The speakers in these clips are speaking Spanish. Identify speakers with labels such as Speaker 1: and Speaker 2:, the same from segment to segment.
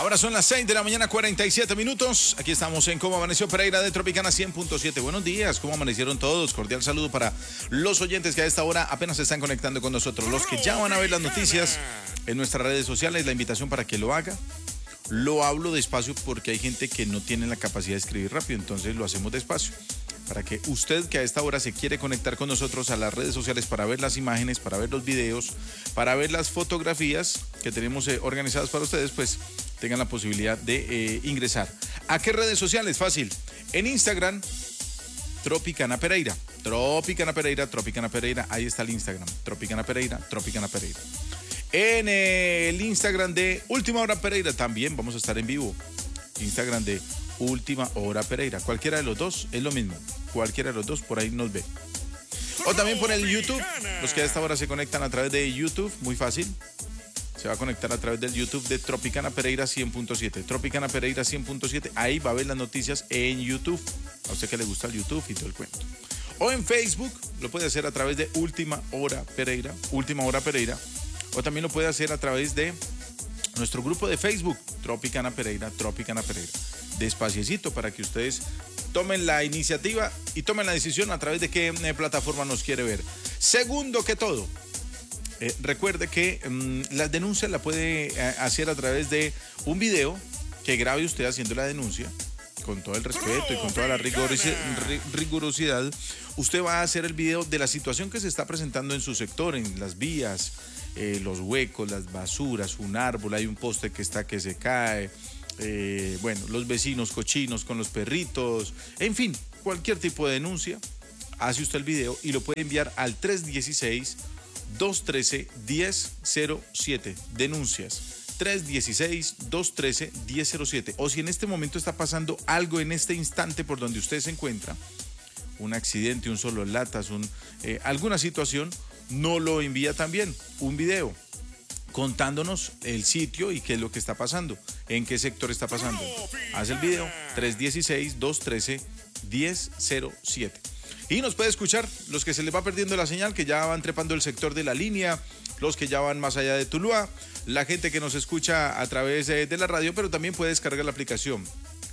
Speaker 1: Ahora son las 6 de la mañana, 47 minutos. Aquí estamos en Cómo Amaneció Pereira de Tropicana 100.7. Buenos días, ¿cómo amanecieron todos? Cordial saludo para los oyentes que a esta hora apenas se están conectando con nosotros. Los que ya van a ver las noticias en nuestras redes sociales, la invitación para que lo haga. Lo hablo despacio porque hay gente que no tiene la capacidad de escribir rápido, entonces lo hacemos despacio. Para que usted que a esta hora se quiere conectar con nosotros a las redes sociales para ver las imágenes, para ver los videos, para ver las fotografías que tenemos organizadas para ustedes, pues tengan la posibilidad de ingresar. ¿A qué redes sociales? Fácil. En Instagram, Tropicana Pereira. Tropicana Pereira, Tropicana Pereira. Ahí está el Instagram. Tropicana Pereira, Tropicana Pereira. En el Instagram de Última Hora Pereira también vamos a estar en vivo. Instagram de Última Hora Pereira. Cualquiera de los dos es lo mismo. Cualquiera de los dos por ahí nos ve. O también por el YouTube. Los que a esta hora se conectan a través de YouTube, muy fácil. Se va a conectar a través del YouTube de Tropicana Pereira 100.7. Tropicana Pereira 100.7. Ahí va a ver las noticias en YouTube. A usted que le gusta el YouTube y todo el cuento. O en Facebook, lo puede hacer a través de Última Hora Pereira. Última Hora Pereira. O también lo puede hacer a través de nuestro grupo de Facebook, Tropicana Pereira, Tropicana Pereira. Despaciecito para que ustedes tomen la iniciativa y tomen la decisión a través de qué plataforma nos quiere ver. Segundo que todo, recuerde que las denuncias la puede hacer a través de un video que grabe usted haciendo la denuncia. Con todo el respeto y con toda la rigurosidad, usted va a hacer el video de la situación que se está presentando en su sector, en las vías, los huecos, las basuras, un árbol, hay un poste que se cae, los vecinos cochinos con los perritos, en fin, cualquier tipo de denuncia, hace usted el video y lo puede enviar al 316-213-1007, denuncias. 316-213-1007. O si en este momento está pasando algo en este instante por donde usted se encuentra, un accidente, un solo latas, alguna situación, no lo envía también un video contándonos el sitio y qué es lo que está pasando, en qué sector está pasando. Hace el video 316-213-1007. Y nos puede escuchar los que se les va perdiendo la señal, que ya van trepando el sector de la línea, los que ya van más allá de Tuluá, la gente que nos escucha a través de la radio, pero también puede descargar la aplicación.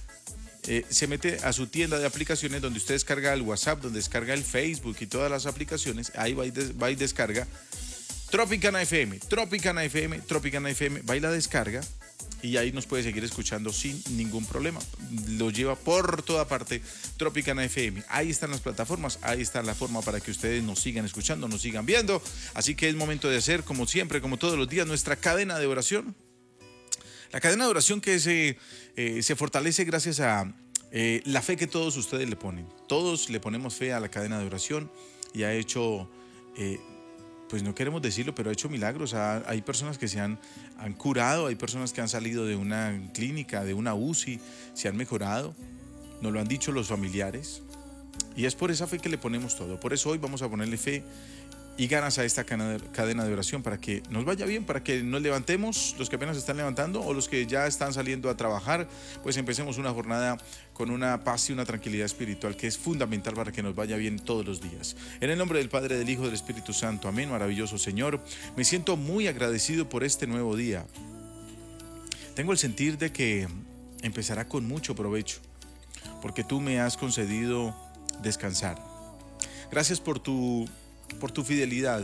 Speaker 1: Se mete a su tienda de aplicaciones donde usted descarga el WhatsApp, donde descarga el Facebook y todas las aplicaciones, ahí va y descarga Tropicana FM, Tropicana FM, Tropicana FM, va y la descarga y ahí nos puede seguir escuchando sin ningún problema. Lo lleva por toda parte Tropicana FM. Ahí están las plataformas, ahí está la forma para que ustedes nos sigan escuchando, nos sigan viendo. Así que es momento de hacer, como siempre, como todos los días, nuestra cadena de oración. La cadena de oración que se fortalece gracias a la fe que todos ustedes le ponen. Todos le ponemos fe a la cadena de oración y ha hecho... pues no queremos decirlo, pero ha hecho milagros. Hay personas que se han curado, hay personas que han salido de una clínica, de una UCI, se han mejorado, nos lo han dicho los familiares. Y es por esa fe que le ponemos todo. Por eso hoy vamos a ponerle fe y ganas a esta cadena de oración para que nos vaya bien, para que nos levantemos, los que apenas están levantando o los que ya están saliendo a trabajar, pues empecemos una jornada con una paz y una tranquilidad espiritual que es fundamental para que nos vaya bien todos los días. En el nombre del Padre, del Hijo, del Espíritu Santo. Amén. Maravilloso Señor, me siento muy agradecido por este nuevo día. Tengo el sentir de que empezará con mucho provecho, porque tú me has concedido descansar. Gracias por tu fidelidad,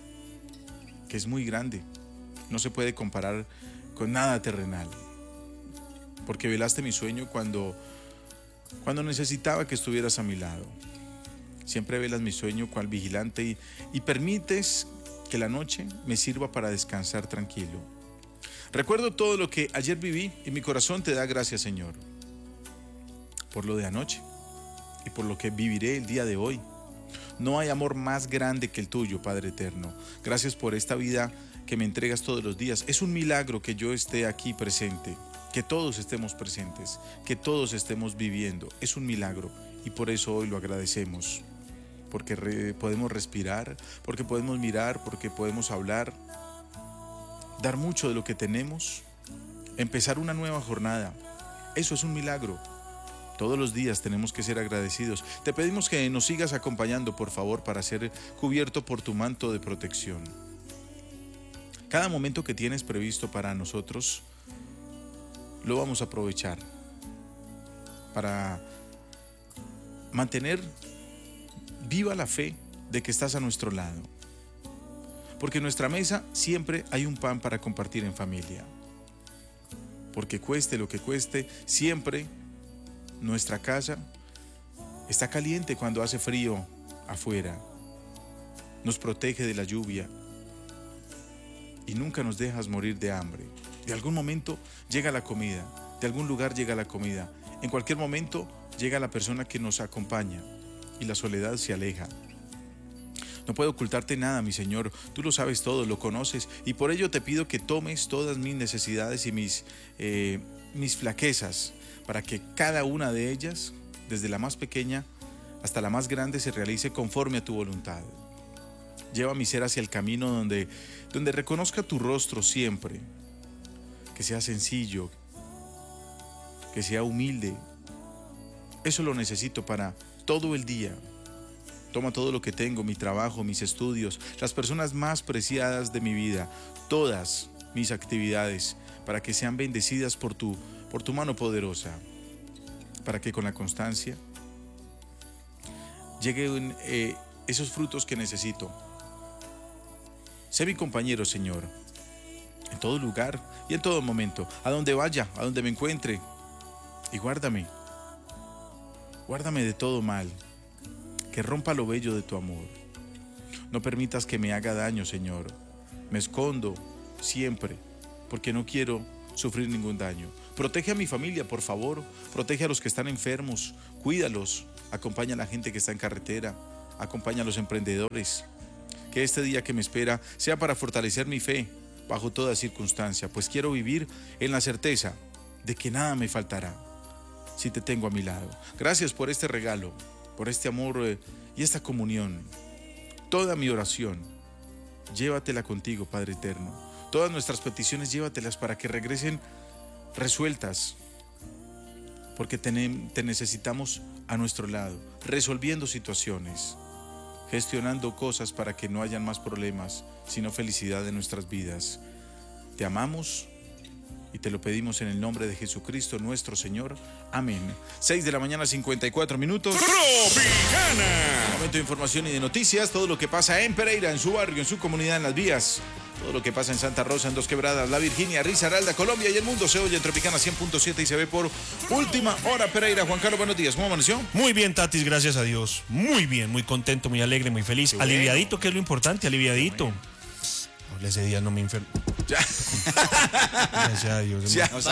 Speaker 1: que es muy grande, no se puede comparar con nada terrenal, porque velaste mi sueño cuando necesitaba que estuvieras a mi lado. Siempre velas mi sueño cual vigilante y permites que la noche me sirva para descansar tranquilo. Recuerdo todo lo que ayer viví y mi corazón te da gracias, Señor, por lo de anoche y por lo que viviré el día de hoy. No hay amor más grande que el tuyo, Padre eterno. Gracias por esta vida que me entregas todos los días. Es un milagro que yo esté aquí presente, que todos estemos presentes, que todos estemos viviendo. Es un milagro y por eso hoy lo agradecemos. Porque podemos respirar, porque podemos mirar, porque podemos hablar, dar mucho de lo que tenemos, empezar una nueva jornada. Eso es un milagro. Todos los días tenemos que ser agradecidos. Te pedimos que nos sigas acompañando, por favor, para ser cubierto por tu manto de protección. Cada momento que tienes previsto para nosotros, lo vamos a aprovechar para mantener viva la fe de que estás a nuestro lado. Porque en nuestra mesa siempre hay un pan para compartir en familia. Porque cueste lo que cueste, siempre nuestra casa está caliente cuando hace frío afuera. Nos protege de la lluvia y nunca nos dejas morir de hambre. De algún momento llega la comida, de algún lugar llega la comida. En cualquier momento llega la persona que nos acompaña y la soledad se aleja. No puedo ocultarte nada, mi Señor, tú lo sabes todo, lo conoces, y por ello te pido que tomes todas mis necesidades y mis flaquezas, para que cada una de ellas, desde la más pequeña hasta la más grande, se realice conforme a tu voluntad. Lleva mi ser hacia el camino donde reconozca tu rostro siempre, que sea sencillo, que sea humilde. Eso lo necesito para todo el día. Toma todo lo que tengo, mi trabajo, mis estudios, las personas más preciadas de mi vida, todas mis actividades, para que sean bendecidas por tu mano poderosa, para que con la constancia lleguen esos frutos que necesito. Sé mi compañero, Señor, en todo lugar y en todo momento, a donde vaya, a donde me encuentre, y guárdame de todo mal. Que rompa lo bello de tu amor. No permitas que me haga daño, Señor. Me escondo siempre, porque no quiero sufrir ningún daño. Protege a mi familia, por favor. Protege a los que están enfermos. Cuídalos. Acompaña a la gente que está en carretera. Acompaña a los emprendedores. Que este día que me espera sea para fortalecer mi fe bajo toda circunstancia, pues quiero vivir en la certeza de que nada me faltará si te tengo a mi lado. Gracias por este regalo, por este amor y esta comunión. Toda mi oración, llévatela contigo, Padre Eterno. Todas nuestras peticiones, llévatelas para que regresen resueltas, porque te necesitamos a nuestro lado, resolviendo situaciones, gestionando cosas para que no hayan más problemas, sino felicidad en nuestras vidas. Te amamos y te lo pedimos en el nombre de Jesucristo nuestro Señor. Amén. 6 de la mañana, 54 minutos.
Speaker 2: Tropicana.
Speaker 1: Momento de información y de noticias. Todo lo que pasa en Pereira, en su barrio, en su comunidad, en las vías. Todo lo que pasa en Santa Rosa, en Dos Quebradas, La Virginia, Risaralda, Colombia y el mundo se oye en Tropicana 100.7 y se ve por Última Hora Pereira. Juan Carlos, buenos días. ¿Cómo amaneció?
Speaker 3: Muy bien, Tatis, gracias a Dios. Muy bien, muy contento, muy alegre, muy feliz.
Speaker 1: Bueno.
Speaker 3: Aliviadito, que es lo importante, aliviadito. Ese día no me enfermo.
Speaker 1: Ya.
Speaker 3: Gracias a Dios.
Speaker 1: Ya.
Speaker 3: No,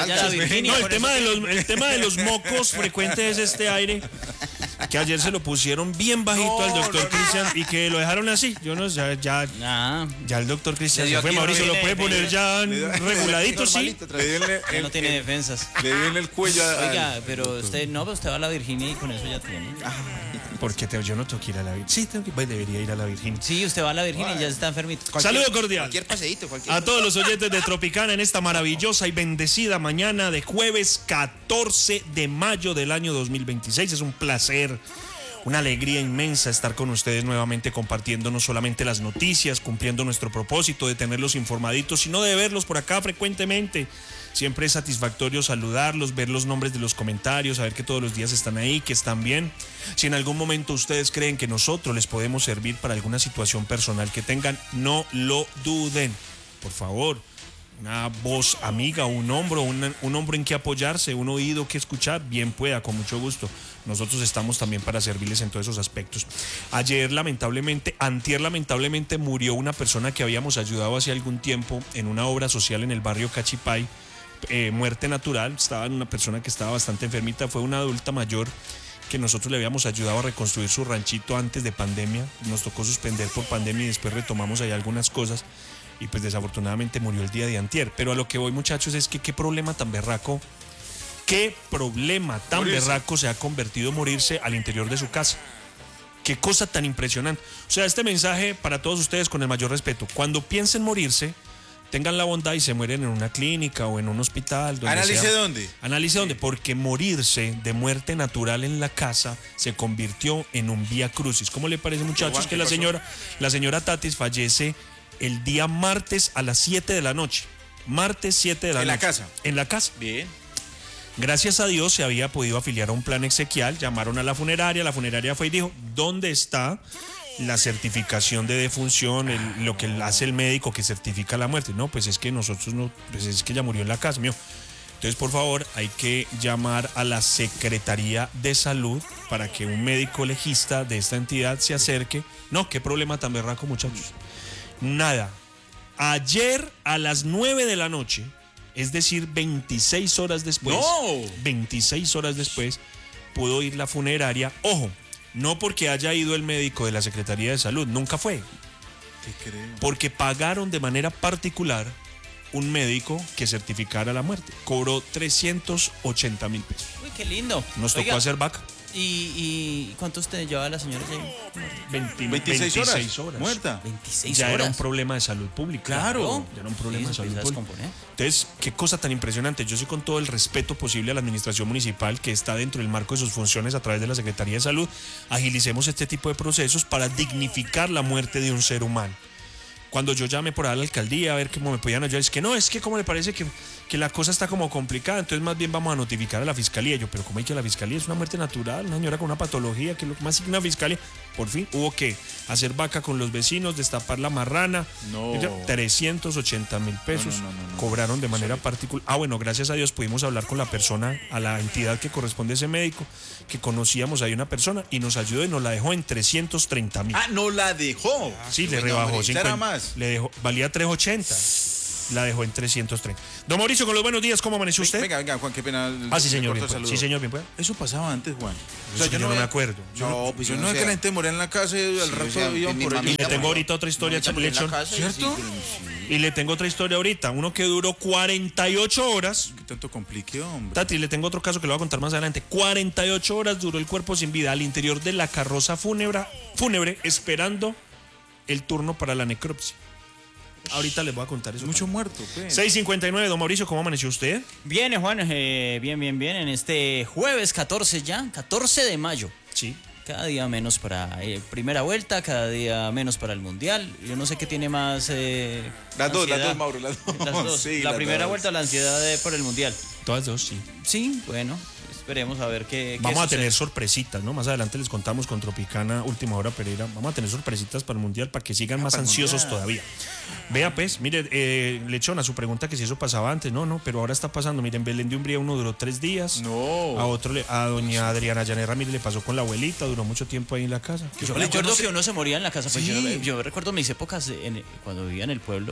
Speaker 3: el tema de los mocos frecuentes es este aire, que ayer se lo pusieron bien bajito al doctor Cristian y que lo dejaron así. Yo no sé, ya el doctor Cristian se fue. Mauricio, ¿lo puede poner ya reguladito, sí?
Speaker 4: No tiene defensas.
Speaker 1: Le dio en el cuello.
Speaker 4: Oiga, pero usted va a la Virginia y con eso ya tiene.
Speaker 3: Porque yo no tengo que ir a la Virginia. Sí, debería ir a la Virginia.
Speaker 4: Sí, usted va a la Virginia y ya está enfermito.
Speaker 3: Saludo cordial.
Speaker 2: Cualquier paseíto,
Speaker 3: A todos los oyentes de Tropicana en esta maravillosa y bendecida mañana de jueves 14 de mayo del año 2026. Es un placer, una alegría inmensa estar con ustedes nuevamente compartiendo no solamente las noticias, cumpliendo nuestro propósito de tenerlos informaditos, sino de verlos por acá frecuentemente. Siempre es satisfactorio saludarlos, ver los nombres de los comentarios, saber que todos los días están ahí, que están bien. Si en algún momento ustedes creen que nosotros les podemos servir para alguna situación personal que tengan, no lo duden. Por favor, una voz amiga, un hombro en que apoyarse, un oído que escuchar, bien pueda, con mucho gusto. Nosotros estamos también para servirles en todos esos aspectos. Antier lamentablemente murió una persona que habíamos ayudado hace algún tiempo en una obra social en el barrio Cachipay. Muerte natural, estaba una persona que estaba bastante enfermita, fue una adulta mayor que nosotros le habíamos ayudado a reconstruir su ranchito antes de pandemia. Nos tocó suspender por pandemia y después retomamos ahí algunas cosas y pues desafortunadamente murió el día de antier. Pero a lo que voy, muchachos, es que qué problema tan berraco se ha convertido morirse al interior de su casa. Qué cosa tan impresionante. O sea, este mensaje para todos ustedes con el mayor respeto: cuando piensen morirse, tengan la bondad y se mueren en una clínica o en un hospital.
Speaker 1: Analice dónde.
Speaker 3: Analice dónde, porque morirse de muerte natural en la casa se convirtió en un vía crucis. ¿Cómo le parece, muchachos, que la señora Tatis fallece el día martes a las 7 de la noche? Martes 7 de la noche.
Speaker 1: ¿En la casa?
Speaker 3: En la casa.
Speaker 1: Bien.
Speaker 3: Gracias a Dios se había podido afiliar a un plan exequial, llamaron a la funeraria fue y dijo, ¿dónde está la certificación de defunción, lo que hace el médico que certifica la muerte? No, pues es que nosotros no, pues es que ella murió en la casa, mío. Entonces, por favor, hay que llamar a la Secretaría de Salud para que un médico legista de esta entidad se acerque. No, qué problema tan berraco, muchachos. Nada. Ayer a las 9 de la noche, es decir, 26 horas después, 26 horas después, pudo ir la funeraria. Ojo, no porque haya ido el médico de la Secretaría de Salud, nunca fue.
Speaker 1: ¿Qué creo?
Speaker 3: Porque pagaron de manera particular un médico que certificara la muerte. Cobró 380.000 pesos.
Speaker 4: Uy, qué lindo.
Speaker 3: Nos tocó hacer vaca.
Speaker 4: ¿Y cuántos te llevaba la señora?
Speaker 1: 26 horas. Muerta.
Speaker 4: 26
Speaker 3: Ya
Speaker 4: horas.
Speaker 3: era un problema de salud pública.
Speaker 1: Claro.
Speaker 3: Ya era un problema de
Speaker 4: Sí, se
Speaker 3: salud
Speaker 4: empieza a
Speaker 3: pública.
Speaker 4: descomponer.
Speaker 3: Entonces, qué cosa tan impresionante. Yo sí, con todo el respeto posible a la administración municipal, que está dentro del marco de sus funciones a través de la Secretaría de Salud, agilicemos este tipo de procesos para dignificar la muerte de un ser humano. Cuando yo llamé por ahí a la alcaldía a ver cómo me podían ayudar, es que no, es que como le parece que la cosa está como complicada, entonces más bien vamos a notificar a la fiscalía. Yo, pero ¿cómo hay que la fiscalía? Es una muerte natural, una señora con una patología, que lo más signa fiscalía. Por fin hubo que hacer vaca con los vecinos, destapar la marrana.
Speaker 1: No.
Speaker 3: 380.000 pesos
Speaker 1: No.
Speaker 3: cobraron de manera particular. Bueno, gracias a Dios pudimos hablar con la persona, a la entidad que corresponde a ese médico, que conocíamos ahí una persona, y nos ayudó y nos la dejó en 330.000.
Speaker 1: Ah, no la dejó.
Speaker 3: Sí, le rebajó 50.
Speaker 1: Más.
Speaker 3: Le dejó, valía 380. La dejó en 330. Don Mauricio, con los buenos días, ¿cómo amaneció usted?
Speaker 1: Venga, Juan, qué pena.
Speaker 3: Sí, señor, bien,
Speaker 1: saludo.
Speaker 3: sí, señor, bien, pues.
Speaker 1: Eso pasaba antes, Juan.
Speaker 3: Eso yo no me acuerdo.
Speaker 1: No, pues yo no sé que la gente moría en la casa y al rato iban por ahí.
Speaker 3: Y le tengo ahorita otra historia, Chapulechón.
Speaker 1: ¿Cierto?
Speaker 3: Y le tengo otra historia ahorita. Uno que duró 48 horas.
Speaker 1: ¿Qué tanto complique, hombre?
Speaker 3: Tati, le tengo otro caso que lo voy a contar más adelante. 48 horas duró el cuerpo sin vida al interior de la carroza fúnebre esperando el turno para la necropsia. Ahorita les voy a contar eso.
Speaker 1: Mucho muerto, pues.
Speaker 3: 6:59, don Mauricio, ¿cómo amaneció usted?
Speaker 4: Bien, Juan, bien. En este jueves 14 de mayo.
Speaker 3: Sí.
Speaker 4: Cada día menos para primera vuelta, cada día menos para el Mundial. Yo no sé qué tiene más...
Speaker 1: Las dos,
Speaker 4: ansiedad.
Speaker 1: Mauro, las dos.
Speaker 4: Las dos.
Speaker 1: Sí,
Speaker 4: la
Speaker 1: las
Speaker 4: primera
Speaker 1: dos.
Speaker 4: vuelta, la ansiedad por el Mundial.
Speaker 3: Todas dos, sí.
Speaker 4: Sí, bueno, esperemos a ver qué
Speaker 3: Vamos a
Speaker 4: sucede.
Speaker 3: tener sorpresitas, ¿no? Más adelante les contamos con Tropicana, Última Hora Pereira. Vamos a tener sorpresitas para el Mundial para que sigan más
Speaker 1: para el
Speaker 3: ansiosos
Speaker 1: Mundial.
Speaker 3: todavía. Vea, pues, mire, Lechona, su pregunta que si eso pasaba antes. No, pero ahora está pasando. Miren, Belén de Umbría uno duró 3 días.
Speaker 1: No.
Speaker 3: A otro, a doña Adriana Llanerra, mire, le pasó con la abuelita, duró mucho tiempo ahí en la casa.
Speaker 4: Yo recuerdo que uno se moría en la casa. Pues
Speaker 1: Sí.
Speaker 4: yo recuerdo mis épocas cuando vivía en el pueblo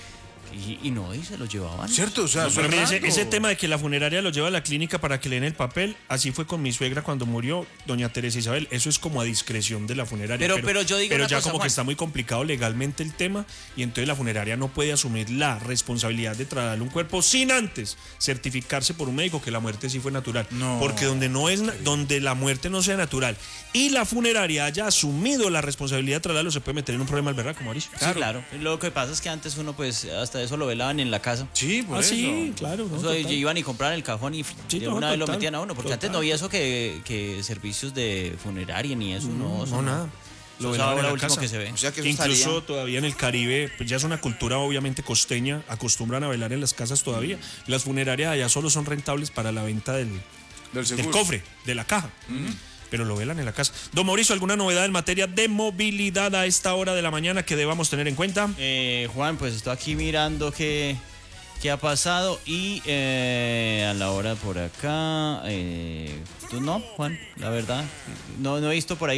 Speaker 4: y se lo llevaban.
Speaker 1: ¿Cierto? O sea,
Speaker 3: Pero mire,
Speaker 1: Fernando.
Speaker 3: ese tema de que la funeraria lo lleva a la clínica para que le den el papel, así fue con mi suegra cuando murió, doña Teresa Isabel. Eso es como a discreción de la funeraria.
Speaker 4: Pero yo digo
Speaker 3: pero
Speaker 4: una
Speaker 3: ya
Speaker 4: cosa,
Speaker 3: como
Speaker 4: Juan.
Speaker 3: que está muy complicado legalmente el tema, y entonces la funeraria no puede asumir la responsabilidad de trasladarle un cuerpo sin antes certificarse por un médico que la muerte sí fue natural.
Speaker 1: No.
Speaker 3: Porque donde la muerte no sea natural y la funeraria haya asumido la responsabilidad de trasladarlo, se puede meter en un problema al berraco, Mauricio.
Speaker 4: Sí, claro. Lo que pasa es que antes uno pues hasta eso lo velaban en la casa.
Speaker 1: Sí, por eso.
Speaker 3: Sí, claro. no,
Speaker 4: O sea,
Speaker 3: total.
Speaker 4: iban y compraban el cajón y
Speaker 3: Sí,
Speaker 4: de
Speaker 3: no,
Speaker 4: una vez lo
Speaker 3: total,
Speaker 4: metían a uno. Porque antes
Speaker 3: total.
Speaker 4: no había eso que servicios de funeraria ni eso. No, eso
Speaker 3: No, nada.
Speaker 4: Eso es
Speaker 3: velaban
Speaker 4: ahora
Speaker 3: en la
Speaker 4: último
Speaker 3: casa.
Speaker 4: que se ve.
Speaker 5: O sea que eso
Speaker 3: Incluso
Speaker 5: estaría...
Speaker 3: todavía en el Caribe, pues ya es una cultura obviamente costeña, acostumbran a velar en las casas todavía. Las funerarias allá solo son rentables para la venta del
Speaker 1: seguro.
Speaker 3: cofre, de la caja. Pero lo velan en la casa. Don Mauricio, ¿alguna novedad en materia de movilidad a esta hora de la mañana que debamos tener en cuenta?
Speaker 4: Juan, pues estoy aquí mirando qué ha pasado y a la hora por acá, tú no, Juan, la verdad, no he visto por ahí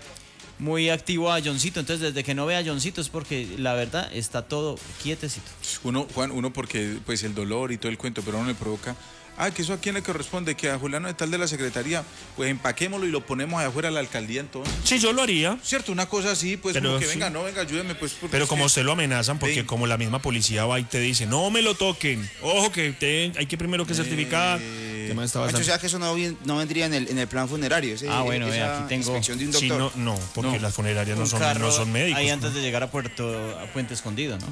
Speaker 4: muy activo a Johncito, entonces desde que no vea a Johncito es porque la verdad está todo quietecito.
Speaker 1: Juan, uno porque pues el dolor y todo el cuento, pero uno le provoca. Que eso a quién le corresponde, que a Juliano de tal de la secretaría, pues empaquémoslo y lo ponemos allá afuera a la alcaldía entonces.
Speaker 3: Sí, yo lo haría.
Speaker 1: Cierto, una cosa así, pues
Speaker 3: Pero
Speaker 1: como que
Speaker 3: sí.
Speaker 1: venga, ayúdeme, pues. Porque
Speaker 3: Pero
Speaker 1: es
Speaker 3: como
Speaker 1: que-
Speaker 3: usted lo amenazan, porque
Speaker 1: Ven.
Speaker 3: como la misma policía va y te dice, no me lo toquen, ojo que hay que primero que certificar. El tema está
Speaker 5: O
Speaker 3: bastante-
Speaker 5: sea que eso no vendría en el plan funerario.
Speaker 4: Bueno,
Speaker 5: esa
Speaker 4: aquí tengo-
Speaker 5: inspección de un
Speaker 3: Sí,
Speaker 5: doctor.
Speaker 3: no, porque
Speaker 1: No.
Speaker 3: las funerarias no
Speaker 4: Un
Speaker 3: son,
Speaker 4: carro
Speaker 3: no son médicos.
Speaker 4: ahí
Speaker 3: ¿no?
Speaker 4: antes de llegar a Puente Escondido, ¿no?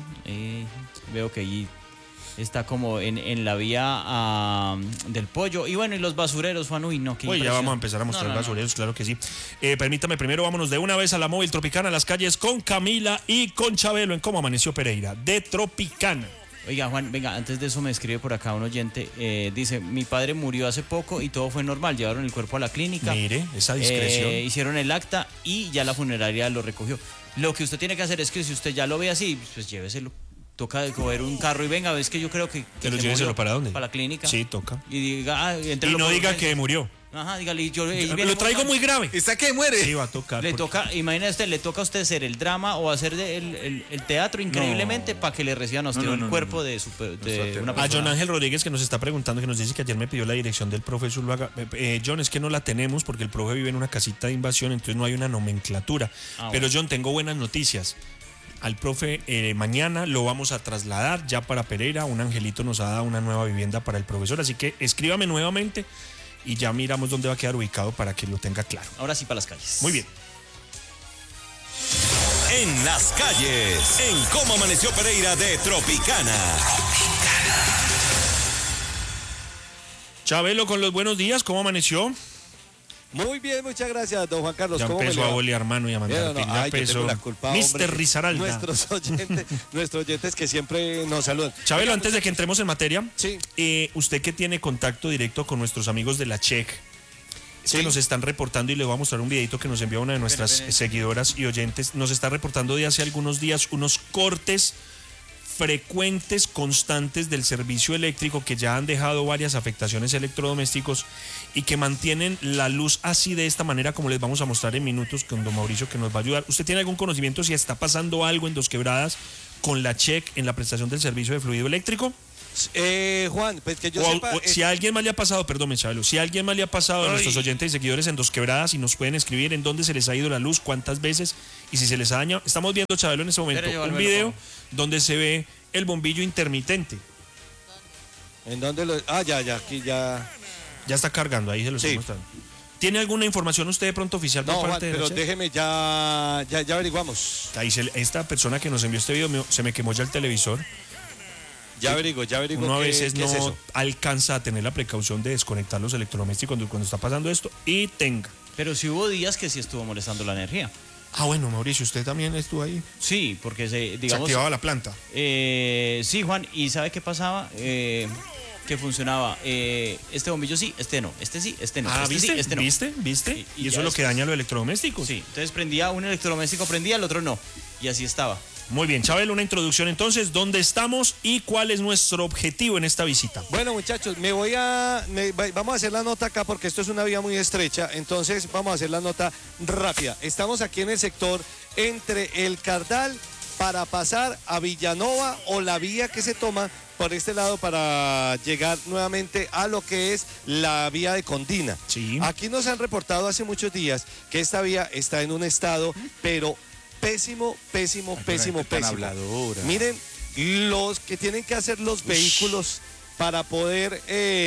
Speaker 4: Veo que allí está como en la vía del Pollo. Y bueno, y los basureros, Juan, uy, no, qué
Speaker 3: Uy, ya
Speaker 4: impresión.
Speaker 3: vamos a empezar a mostrar
Speaker 4: No.
Speaker 3: basureros, claro que sí. Permítame, primero vámonos de una vez a la móvil Tropicana, a las calles con Camila y con Chabelo en Cómo Amaneció Pereira, de Tropicana.
Speaker 4: Oiga, Juan, venga, antes de eso me escribe por acá un oyente, dice, mi padre murió hace poco y todo fue normal, llevaron el cuerpo a la clínica.
Speaker 3: Mire, esa discreción.
Speaker 4: Hicieron el acta y ya la funeraria lo recogió. Lo que usted tiene que hacer es que si usted ya lo ve así, pues lléveselo. Toca coger un carro y venga, ves que yo creo que
Speaker 3: Pero
Speaker 4: se
Speaker 3: lléveselo
Speaker 4: murió.
Speaker 3: ¿para dónde?
Speaker 4: Para la clínica.
Speaker 3: Sí, toca.
Speaker 4: Y diga,
Speaker 3: Y no diga que murió.
Speaker 4: Ajá, dígale,
Speaker 3: Lo traigo muy grave.
Speaker 1: ¿Está que muere?
Speaker 3: Sí, va a tocar.
Speaker 4: Le
Speaker 3: porque-
Speaker 4: toca, imagínese usted, le toca a usted hacer el drama o hacer el teatro increíblemente para que le reciban a usted un cuerpo de una
Speaker 3: A
Speaker 4: persona.
Speaker 3: John Ángel Rodríguez que nos está preguntando, que nos dice que ayer me pidió la dirección del profe Zuluaga. John, es que no la tenemos porque el profe vive en una casita de invasión, entonces no hay una nomenclatura. Pero John, tengo buenas noticias. Al profe mañana lo vamos a trasladar ya para Pereira. Un angelito nos ha dado una nueva vivienda para el profesor, así que escríbame nuevamente y ya miramos dónde va a quedar ubicado para que lo tenga claro.
Speaker 4: Ahora sí para las calles.
Speaker 3: Muy bien.
Speaker 2: En las calles, en Cómo Amaneció Pereira de Tropicana.
Speaker 3: Chabelo, con los buenos días, ¿cómo amaneció?
Speaker 6: Muy bien, muchas gracias, don Juan Carlos.
Speaker 3: Ya
Speaker 6: ¿Cómo me
Speaker 3: empezó
Speaker 6: le
Speaker 3: a
Speaker 6: va?
Speaker 3: bolear mano y a mandar
Speaker 6: Ay,
Speaker 3: ya
Speaker 6: yo tengo
Speaker 3: empezó.
Speaker 6: la culpa, hombre.
Speaker 3: Mr. Rizaralda.
Speaker 6: Nuestros oyentes que siempre nos saludan.
Speaker 3: Chabelo, antes de que entremos en materia,
Speaker 6: Sí.
Speaker 3: Usted que tiene contacto directo con nuestros amigos de la Check,
Speaker 6: Sí.
Speaker 3: que nos están reportando, y le voy a mostrar un videito que nos envió una de nuestras seguidoras y oyentes, nos está reportando de hace algunos días unos cortes frecuentes, constantes del servicio eléctrico que ya han dejado varias afectaciones electrodomésticos y que mantienen la luz así de esta manera, como les vamos a mostrar en minutos con don Mauricio, que nos va a ayudar. ¿Usted tiene algún conocimiento si está pasando algo en Dos Quebradas con la Check en la prestación del servicio de fluido eléctrico?
Speaker 6: Juan, pues que yo
Speaker 3: O
Speaker 6: sepa...
Speaker 3: si a alguien más le ha pasado, perdón, Chabelo, si a alguien más le ha pasado a nuestros oyentes y seguidores en Dos Quebradas y nos pueden escribir en dónde se les ha ido la luz, cuántas veces y si se les ha dañado. Estamos viendo, Chabelo, en este momento
Speaker 4: Espera, yo
Speaker 3: un
Speaker 4: me lo
Speaker 3: video
Speaker 4: pongo.
Speaker 3: donde se ve el bombillo intermitente.
Speaker 6: ¿En dónde lo...? Ah, ya, aquí ya...
Speaker 3: Ya está cargando, ahí se lo estoy
Speaker 6: Sí.
Speaker 3: mostrando. ¿Tiene alguna información usted de pronto oficial por
Speaker 6: No, Juan,
Speaker 3: parte de la
Speaker 6: pero
Speaker 3: Check?
Speaker 6: déjeme, ya averiguamos.
Speaker 3: Ahí esta persona que nos envió este video, se me quemó ya el televisor.
Speaker 6: Ya averiguo
Speaker 3: Uno a
Speaker 6: qué-
Speaker 3: veces
Speaker 6: qué
Speaker 3: no
Speaker 6: es eso.
Speaker 3: alcanza a tener la precaución de desconectar los electrodomésticos cuando está pasando esto y tenga.
Speaker 4: Pero sí hubo días que sí estuvo molestando la energía.
Speaker 3: Ah, bueno, Mauricio, usted también estuvo ahí.
Speaker 4: Sí, porque
Speaker 3: Se
Speaker 4: digamos...
Speaker 3: activaba la planta.
Speaker 4: Sí, Juan, ¿y sabe qué pasaba? Que funcionaba. Este bombillo sí, este no. Este sí, este no.
Speaker 3: Ah,
Speaker 4: este
Speaker 3: ¿viste?
Speaker 4: sí, este no.
Speaker 3: ¿Viste?
Speaker 4: Y
Speaker 3: Y eso
Speaker 4: ya
Speaker 3: es lo que
Speaker 4: después-
Speaker 3: daña a los electrodomésticos.
Speaker 4: Sí, entonces prendía un electrodoméstico, prendía, el otro no. Y así estaba.
Speaker 3: Muy bien, Chabelo, una introducción entonces, ¿dónde estamos y cuál es nuestro objetivo en esta visita?
Speaker 6: Bueno, muchachos, vamos a hacer la nota acá porque esto es una vía muy estrecha, entonces vamos a hacer la nota rápida. Estamos aquí en el sector entre el Cardal para pasar a Villanova o la vía que se toma por este lado para llegar nuevamente a lo que es la vía de Condina.
Speaker 3: Sí.
Speaker 6: Aquí nos han reportado hace muchos días que esta vía está en un estado, pero pésimo. Miren, los que tienen que hacer los vehículos para poder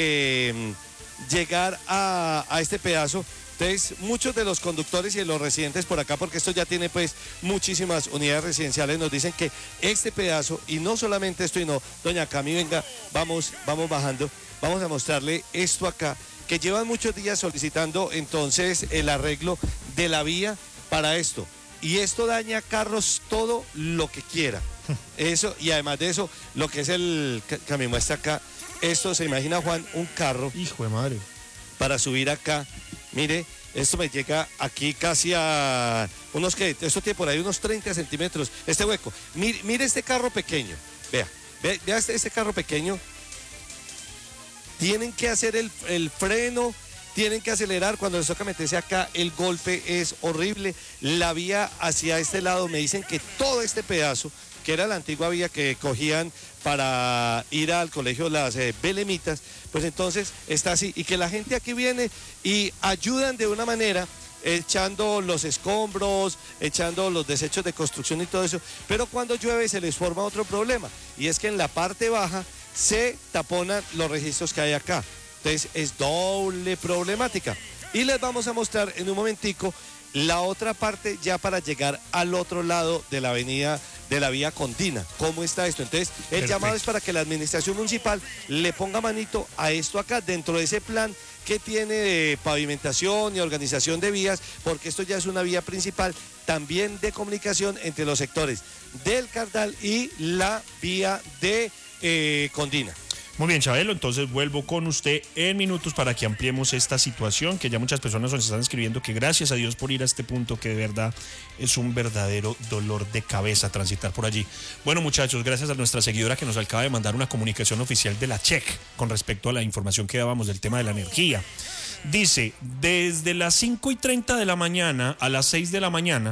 Speaker 6: llegar a este pedazo. Entonces, muchos de los conductores y de los residentes por acá, porque esto ya tiene pues muchísimas unidades residenciales, nos dicen que este pedazo, y no solamente esto, y no, doña Cami, venga, vamos bajando, vamos a mostrarle esto acá, que llevan muchos días solicitando entonces el arreglo de la vía para esto. Y esto daña carros todo lo que quiera. Eso, y además de eso, lo que es el que me muestra acá, esto se imagina, Juan, un carro
Speaker 3: Hijo de madre.
Speaker 6: para subir acá. Mire, esto me llega aquí casi a unos que, esto tiene por ahí unos 30 centímetros, este hueco. Mire este carro pequeño, vea este carro pequeño. Tienen que hacer el freno, tienen que acelerar, cuando les toca meterse acá, el golpe es horrible. La vía hacia este lado, me dicen que todo este pedazo, que era la antigua vía que cogían para ir al colegio las Belemitas, pues entonces está así, y que la gente aquí viene y ayudan de una manera, echando los escombros, echando los desechos de construcción y todo eso, pero cuando llueve se les forma otro problema, y es que en la parte baja se taponan los registros que hay acá, entonces es doble problemática. Y les vamos a mostrar en un momentico la otra parte ya para llegar al otro lado de la avenida de la vía Condina. ¿Cómo está esto? Entonces, el llamado es para que la administración municipal le ponga manito a esto acá, dentro de ese plan que tiene de pavimentación y organización de vías, porque esto ya es una vía principal también de comunicación entre los sectores del Cardal y la vía de con Dina.
Speaker 3: Muy bien, Chabelo, entonces vuelvo con usted en minutos para que ampliemos esta situación, que ya muchas personas nos están escribiendo que gracias a Dios por ir a este punto, que de verdad es un verdadero dolor de cabeza transitar por allí. Bueno, muchachos, gracias a nuestra seguidora que nos acaba de mandar una comunicación oficial de la CHEC con respecto a la información que dábamos del tema de la energía. Dice, desde las 5:30 de la mañana a las 6 de la mañana,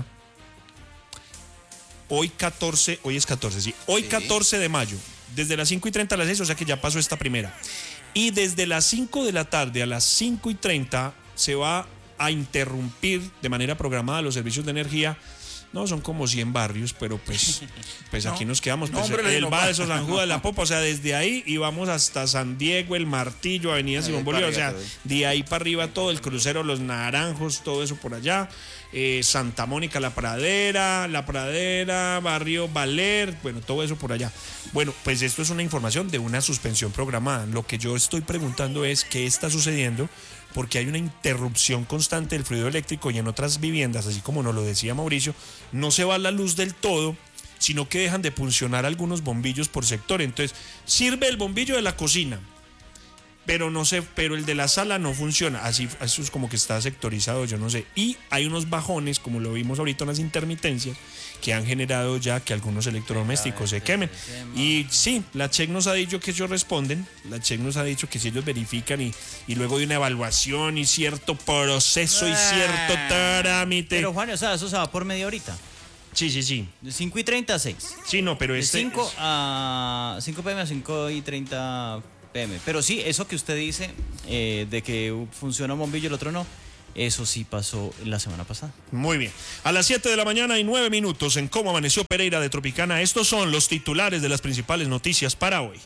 Speaker 3: hoy es 14 de mayo, desde las 5:30 a las 6, o sea que ya pasó esta primera. Y desde las 5 de la tarde a las 5:30 se va a interrumpir de manera programada los servicios de energía. No, son como 100 barrios, pero pues aquí nos quedamos. Pues, el Balso, San Judas, La Popa, o sea, desde ahí y vamos hasta San Diego, El Martillo, Avenida Simón Bolívar, o sea, de ahí para arriba todo, el crucero Los Naranjos, todo eso por allá. Santa Mónica, La Pradera, Barrio Valer, bueno, todo eso por allá. Bueno, pues esto es una información de una suspensión programada. Lo que yo estoy preguntando es qué está sucediendo, porque hay una interrupción constante del fluido eléctrico y en otras viviendas, así como nos lo decía Mauricio, no se va la luz del todo, sino que dejan de funcionar algunos bombillos por sector. Entonces, sirve el bombillo de la cocina, pero el de la sala no funciona. Así, eso es como que está sectorizado, yo no sé. Y hay unos bajones, como lo vimos ahorita, unas intermitencias que han generado ya que algunos electrodomésticos se quemen. Y sí, la CHEC nos ha dicho que ellos responden, la CHEC nos ha dicho que si ellos verifican y luego de una evaluación y cierto proceso y cierto trámite.
Speaker 4: Pero Juan, o sea, eso se va por media horita.
Speaker 3: Sí.
Speaker 4: De 5:30 a 6.
Speaker 3: Sí, no, pero
Speaker 4: de 5 p.m. a 5:30 p.m. Pero sí, eso que usted dice, de que funciona un bombillo y el otro no, eso sí pasó la semana pasada.
Speaker 3: Muy bien. A las 7 de la mañana y 9 minutos en Cómo Amaneció Pereira de Tropicana. Estos son los titulares de las principales noticias para hoy.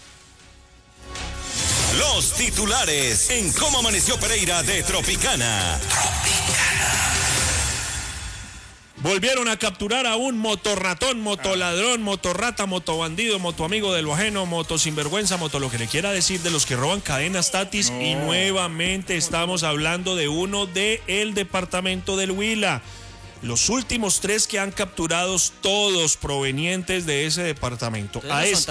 Speaker 2: Los titulares en Cómo Amaneció Pereira de Tropicana.
Speaker 3: Volvieron a capturar a un motorratón, motoladrón, motorrata, motobandido, motoamigo de lo ajeno, motosinvergüenza, moto lo que le quiera decir, de los que roban cadenas, Tatis. No. Y nuevamente estamos hablando de uno del departamento del Huila. Los últimos 3 que han capturados, todos provenientes de ese departamento.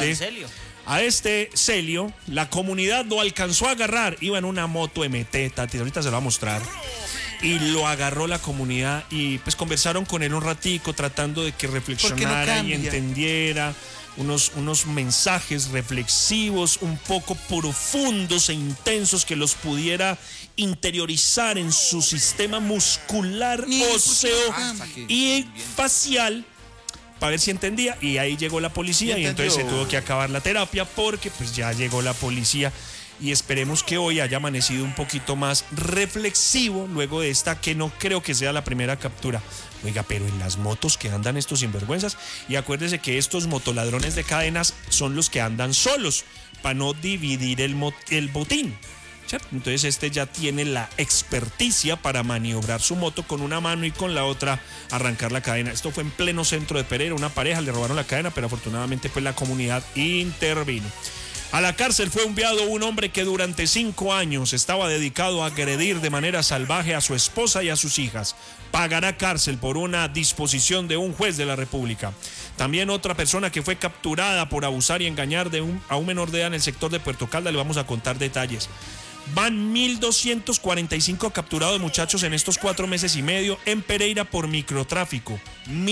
Speaker 3: A este Celio, la comunidad lo alcanzó a agarrar. Iba en una moto MT, Tatis, ahorita se lo va a mostrar. Y lo agarró la comunidad y pues conversaron con él un ratico tratando de que reflexionara y entendiera unos mensajes reflexivos un poco profundos e intensos que los pudiera interiorizar en su sistema muscular, óseo y facial para ver si entendía. Y ahí llegó la policía y entonces se tuvo que acabar la terapia porque pues ya llegó la policía. Y esperemos que hoy haya amanecido un poquito más reflexivo luego de esta, que no creo que sea la primera captura. Oiga, pero en las motos que andan estos sinvergüenzas, y acuérdese que estos motoladrones de cadenas son los que andan solos para no dividir el botín, ¿cierto? Entonces este ya tiene la experticia para maniobrar su moto con una mano y con la otra arrancar la cadena. Esto fue en pleno centro de Pereira, una pareja le robaron la cadena, pero afortunadamente pues la comunidad intervino. A la cárcel fue enviado un hombre que durante 5 años estaba dedicado a agredir de manera salvaje a su esposa y a sus hijas. Pagará cárcel por una disposición de un juez de la República. También otra persona que fue capturada por abusar y engañar a un menor de edad en el sector de Puerto Caldas, le vamos a contar detalles. Van 1.245 capturados, muchachos, en estos 4 meses y medio en Pereira por microtráfico.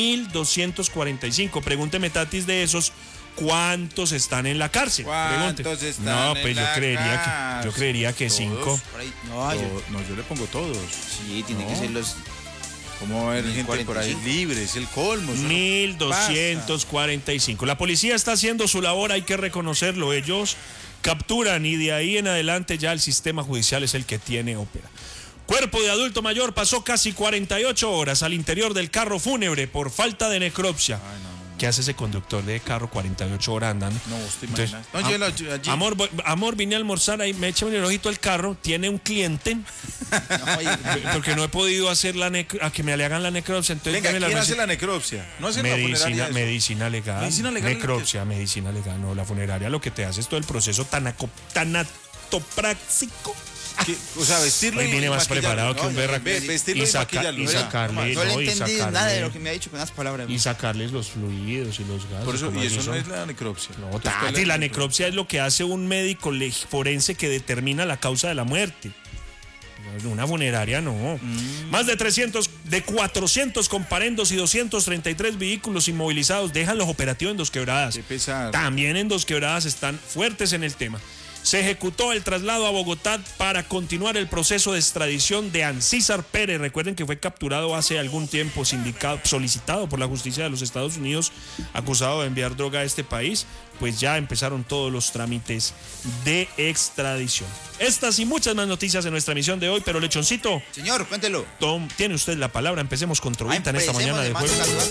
Speaker 3: 1.245. Pregúnteme, Tatis, de esos, ¿cuántos están en la cárcel?
Speaker 5: ¿Cuántos están
Speaker 3: no, pues
Speaker 5: en la
Speaker 3: yo creería que 5.
Speaker 1: Yo le pongo todos.
Speaker 5: Sí, tiene que ser los...
Speaker 1: ¿Cómo va a haber gente por ahí libre? Es el colmo.
Speaker 3: 1.245. La policía está haciendo su labor, hay que reconocerlo. Ellos capturan y de ahí en adelante ya el sistema judicial es el que tiene ópera. Cuerpo de adulto mayor pasó casi 48 horas al interior del carro fúnebre por falta de necropsia.
Speaker 1: Ay, no.
Speaker 3: ¿Qué hace ese conductor de carro 48 horas andando?
Speaker 1: No, vos te imaginas. Amor,
Speaker 3: vine a almorzar ahí, me echa el ojito al carro, tiene un cliente, porque no he podido hacer a que me le hagan la necropsia. Entonces,
Speaker 1: venga, ¿quién hace la necropsia? No hace
Speaker 3: medicina legal.
Speaker 1: Medicina legal.
Speaker 3: Necropsia, medicina legal, no, la funeraria lo que te hace es todo el proceso tanatopráctico
Speaker 1: O sea, vestirlo
Speaker 3: Hoy
Speaker 1: y
Speaker 3: viene más
Speaker 1: maquillarlo.
Speaker 3: preparado que un berraco.
Speaker 1: Vestirlo y maquillarlo.
Speaker 3: Y
Speaker 1: ¿verdad?
Speaker 3: sacarle,
Speaker 5: No le he
Speaker 3: no, y
Speaker 5: entendido
Speaker 3: sacarle-
Speaker 5: nada de lo que me ha dicho con unas palabras.
Speaker 3: Y sacarles los fluidos y los gases.
Speaker 1: Por eso,
Speaker 3: como
Speaker 1: y eso
Speaker 3: así
Speaker 1: no
Speaker 3: son.
Speaker 1: es la necropsia.
Speaker 3: No,
Speaker 1: Entonces, ¿cuál es
Speaker 3: Tati, la necropsia es lo que hace un médico forense que determina la causa de la muerte. Una funeraria no. Más de 400 comparendos y 233 vehículos inmovilizados dejan los operativos en Dos Quebradas.
Speaker 1: Qué pesar.
Speaker 3: También en Dos Quebradas están fuertes en el tema. Se ejecutó el traslado a Bogotá para continuar el proceso de extradición de Ancísar Pérez. Recuerden que fue capturado hace algún tiempo, solicitado por la justicia de los Estados Unidos, acusado de enviar droga a este país. Pues ya empezaron todos los trámites de extradición. Estas y muchas más noticias en nuestra emisión de hoy, pero Lechoncito,
Speaker 5: Señor, cuéntelo.
Speaker 3: tiene usted la palabra. Empecemos con Trovita en esta
Speaker 5: Empecemos,
Speaker 3: mañana de
Speaker 5: le mando
Speaker 3: jueves.
Speaker 5: saludos